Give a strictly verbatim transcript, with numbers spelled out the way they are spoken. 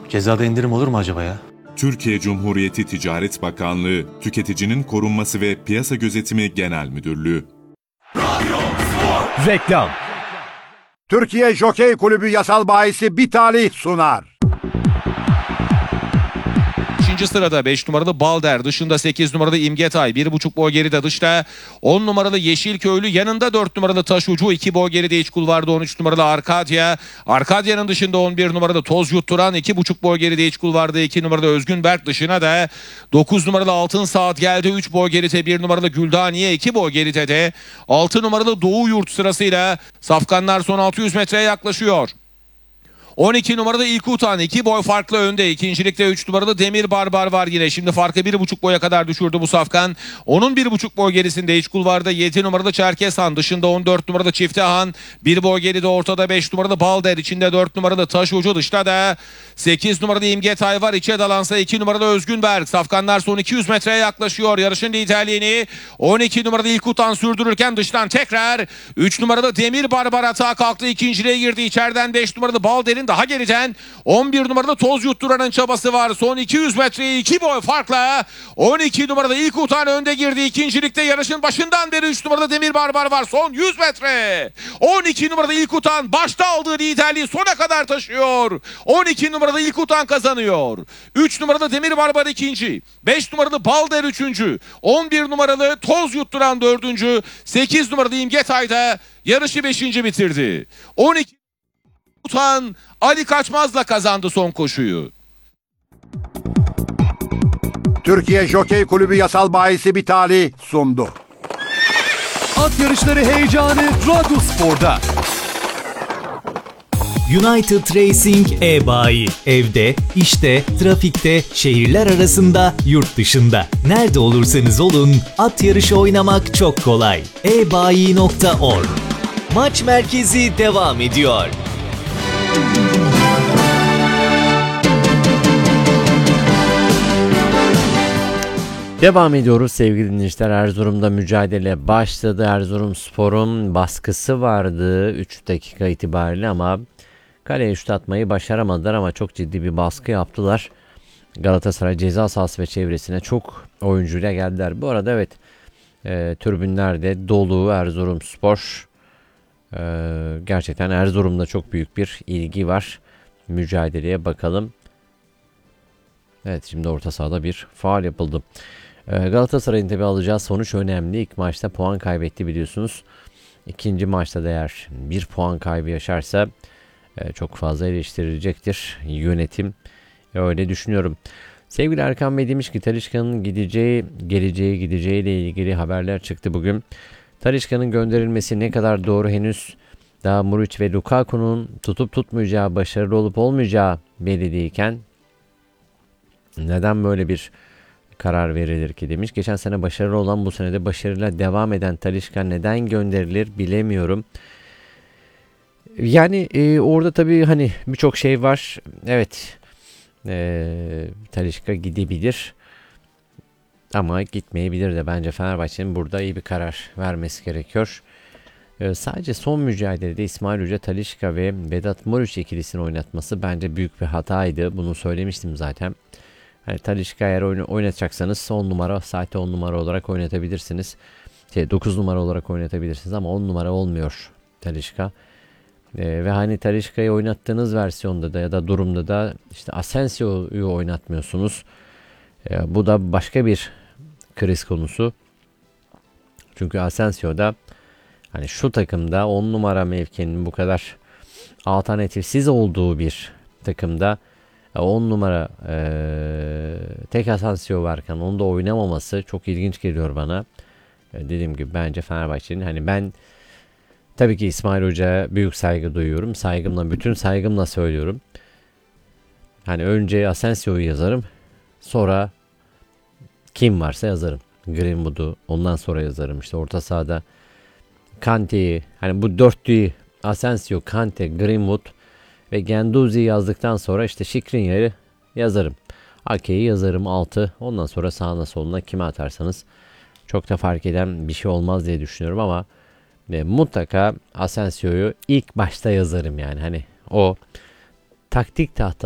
Cezada indirim olur mu acaba ya? Türkiye Cumhuriyeti Ticaret Bakanlığı, Tüketicinin Korunması ve Piyasa Gözetimi Genel Müdürlüğü. Reklam. Türkiye Jokey Kulübü yasal bahisi Bitali sunar. İkinci sırada beş numaralı Balder, dışında sekiz numaralı İmgetay, bir buçuk boy geride dışta on numaralı Yeşilköylü, yanında dört numaralı Taşucu, iki boy geride iç kulvarda on üç numaralı Arkadya, Arkadya'nın dışında on bir numaralı Toz Yutturan, iki buçuk boy geride iç kulvarda iki numaralı Özgün Berk, dışına da dokuz numaralı Altın Saat geldi, üç boy geride bir numaralı Güldaniye, iki boy geride de altı numaralı Doğu Yurt sırasıyla safkanlar son altı yüz metreye yaklaşıyor. on iki numaralı İlk Utan, iki boy farklı önde. İkincilikte üç numaralı Demir Barbar var yine. Şimdi farkı bir buçuk boya kadar düşürdü bu safkan. Onun bir buçuk boy gerisinde iç kulvarda yedi numaralı Çerkeshan, dışında on dört numaralı Çiftehan, bir boy geride ortada beş numaralı Balder, içinde dört numaralı Taşucu, dışta da sekiz numaralı İmgetay var. İçe dalansa iki numaralı Özgünberk. Safkanlar son iki yüz metreye yaklaşıyor. Yarışın liderliğini on iki numaralı İlk Utan sürdürürken dıştan tekrar üç numaralı Demir Barbar atağa kalktı. İkinciliğe girdi. İçeriden beş numaralı Balder'in, daha geriden on bir numaralı Toz Yutturan'ın çabası var. Son iki yüz metreyi iki boy farkla on iki numaralı İlk Utan önde girdi. İkincilikte yarışın başından beri üç numaralı Demir Barbar var. Son yüz metre. on iki numaralı İlk Utan başta aldığı liderliği sona kadar taşıyor. on iki numaralı İlk Utan kazanıyor. üç numaralı Demir Barbar ikinci. beş numaralı Balder üçüncü. on bir numaralı Toz Yutturan dördüncü. sekiz numaralı İmgetay da yarışı beşinci bitirdi. on iki Utan Ali Kaçmaz'la kazandı son koşuyu. Türkiye Jokey Kulübü yasal bahisi Bitali sundu. At yarışları heyecanı Radyospor'da. United Racing e-bayi. Evde, işte, trafikte, şehirler arasında, yurt dışında. Nerede olursanız olun, at yarışı oynamak çok kolay. e bayi nokta org. Maç merkezi devam ediyor. Devam ediyoruz sevgili dinleyiciler. Erzurum'da mücadele başladı. Erzurumspor'un baskısı vardı üç dakika itibariyle ama kaleye şut atmayı başaramadılar ama çok ciddi bir baskı yaptılar. Galatasaray ceza sahası ve çevresine çok oyuncuyla geldiler. Bu arada evet, e, tribünlerde dolu Erzurumspor. E, gerçekten Erzurum'da çok büyük bir ilgi var. Mücadeleye bakalım. Evet, şimdi orta sahada bir faul yapıldı. Galatasaray'ın tabi alacağı sonuç önemli. İlk maçta puan kaybetti biliyorsunuz. İkinci maçta da eğer bir puan kaybı yaşarsa çok fazla eleştirilecektir yönetim. Öyle düşünüyorum. Sevgili Erkan Bey demiş ki Talisca'nın gideceği, geleceği, gideceği ile ilgili haberler çıktı bugün. Talisca'nın gönderilmesi ne kadar doğru henüz daha Muriç ve Lukaku'nun tutup tutmayacağı, başarılı olup olmayacağı belli değilken neden böyle bir karar verilir ki demiş. Geçen sene başarılı olan, bu sene de başarıyla devam eden Talisca neden gönderilir bilemiyorum. Yani e, orada tabii hani birçok şey var. Evet, e, Talisca gidebilir ama gitmeyebilir de. Bence Fenerbahçe'nin burada iyi bir karar vermesi gerekiyor. E, sadece son mücadelede İsmail Hoca Talisca ve Vedat Muriç ikilisini oynatması bence büyük bir hataydı. Bunu söylemiştim zaten. Yani Talisca eğer oynatacaksanız on numara, sahte on numara olarak oynatabilirsiniz. Şey, dokuz numara olarak oynatabilirsiniz ama on numara olmuyor Talisca. Ee, ve hani Talisca'yı oynattığınız versiyonda da ya da durumda da işte Asensio'yu oynatmıyorsunuz. Ee, bu da başka bir kriz konusu. Çünkü Asensio'da hani şu takımda on numara mevkinin bu kadar alternatifsiz olduğu bir takımda on numara e, tek Asensio varken onu da oynamaması çok ilginç geliyor bana. E, dediğim gibi bence Fenerbahçe'nin, hani ben tabii ki İsmail Hoca'ya büyük saygı duyuyorum. Saygımla, bütün saygımla söylüyorum. Hani önce Asensio'yu yazarım. Sonra kim varsa yazarım. Greenwood'u ondan sonra yazarım. İşte orta sahada Kante'yi, hani bu dörtlüyü Asensio, Kante, Greenwood ve Guendouzi'yi yazdıktan sonra işte Skriniar'ı yazarım. Ake'yi yazarım altı. Ondan sonra sağına soluna kime atarsanız çok da fark eden bir şey olmaz diye düşünüyorum ama e, mutlaka Asensio'yu ilk başta yazarım yani. Hani o taktik tahta